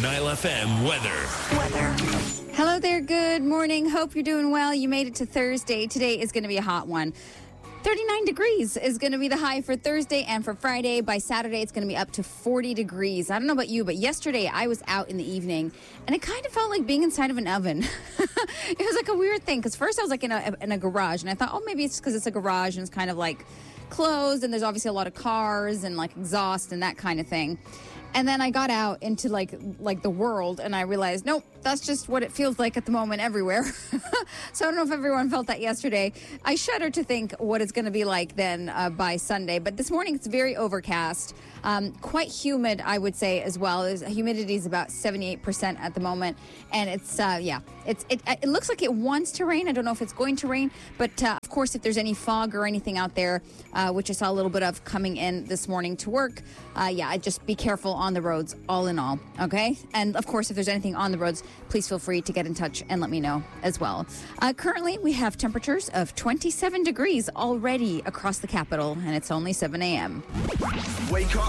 Nile FM weather. Hello there. Good morning. Hope you're doing well. You made it to Thursday. Today is going to be a hot one. 39 degrees is going to be the high for Thursday and for Friday. By Saturday, it's going to be up to 40 degrees. I don't know about you, but yesterday I was out in the evening and it kind of felt like being inside of an oven. It was like a weird thing because first I was like in a garage and I thought, oh, maybe it's because it's a garage and it's kind of like closed and there's obviously a lot of cars and like exhaust and that kind of thing. And then I got out into like the world and I realized, nope, that's just what it feels like at the moment everywhere. So I don't know if everyone felt that yesterday. I shudder to think what it's going to be like then by Sunday. But this morning it's very overcast, quite humid, I would say as well. Humidity is about 78% at the moment. And it's, it looks like it wants to rain. I don't know if it's going to rain. But of course, if there's any fog or anything out there, which I saw a little bit of coming in this morning to work, just be careful on the roads, all in all, okay? And of course, if there's anything on the roads, please feel free to get in touch and let me know as well. Currently, we have temperatures of 27 degrees already across the capital, and it's only 7 a.m. Wake up.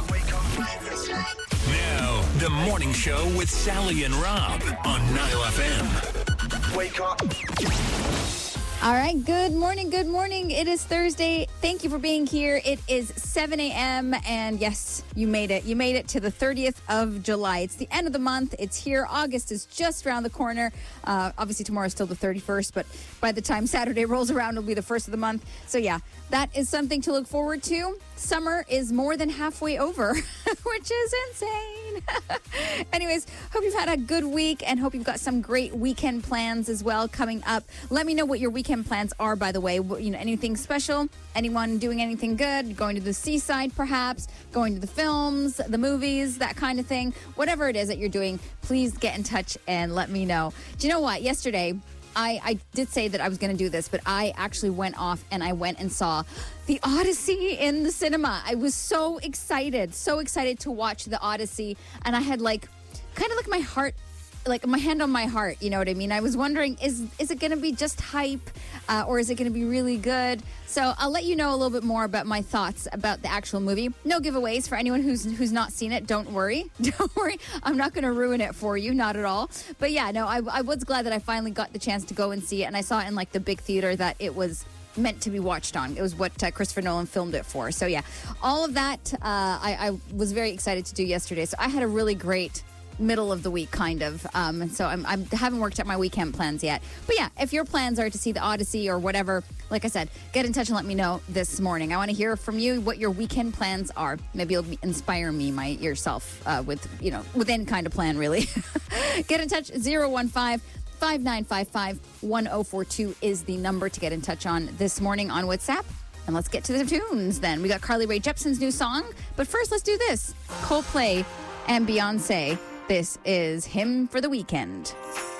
Now, the morning show with Sally and Rob on Nile FM. Wake up. All right, good morning, good morning. It is Thursday. Thank you for being here. It is 7 a.m. and yes, you made it. You made it to the 30th of July. It's the end of the month. It's here. August is just around the corner. Obviously, tomorrow is still the 31st, but by the time Saturday rolls around, it'll be the first of the month. So yeah, that is something to look forward to. Summer is more than halfway over, which is insane. Anyways, hope you've had a good week and hope you've got some great weekend plans as well coming up. Let me know what your weekend plans are, by the way. You know, anything special? Anyone doing anything good? Going to the seaside, perhaps? Going to the films, the movies, that kind of thing? Whatever it is that you're doing, please get in touch and let me know. Do you know what? Yesterday, I did say that I was going to do this, but I actually went off and I went and saw The Odyssey in the cinema. I was so excited to watch The Odyssey. And I had kind of my heart, like my hand on my heart, you know what I mean? I was wondering, is it going to be just hype or is it going to be really good? So I'll let you know a little bit more about my thoughts about the actual movie. No giveaways for anyone who's not seen it. Don't worry. Don't worry. I'm not going to ruin it for you. Not at all. But yeah, no, I was glad that I finally got the chance to go and see it. And I saw it in like the big theater that it was meant to be watched on. It was what Christopher Nolan filmed it for. So yeah, all of that I was very excited to do yesterday. So I had a really great middle of the week kind of. So I haven't worked out my weekend plans yet. But yeah, if your plans are to see The Odyssey or whatever, like I said, get in touch and let me know this morning. I want to hear from you what your weekend plans are. Maybe you'll inspire me yourself with any kind of plan, really. Get in touch. 015-5955-1042 is the number to get in touch on this morning on WhatsApp. And let's get to the tunes then. We got Carly Rae Jepsen's new song. But first, let's do this. Coldplay and Beyonce. This is Hymn for the Weekend.